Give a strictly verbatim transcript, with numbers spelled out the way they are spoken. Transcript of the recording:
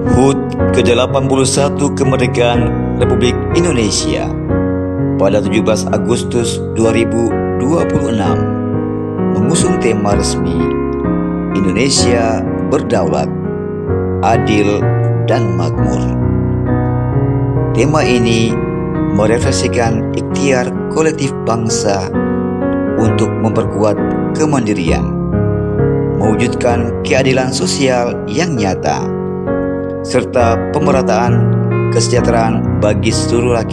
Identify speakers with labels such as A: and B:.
A: H U T ke delapan puluh satu kemerdekaan Republik Indonesia pada tujuh belas Agustus dua ribu dua puluh enam mengusung tema resmi Indonesia berdaulat, adil, dan makmur. Tema ini merefleksikan ikhtiar kolektif bangsa untuk memperkuat kemandirian, mewujudkan keadilan sosial yang nyata, serta pemerataan kesejahteraan bagi seluruh rakyat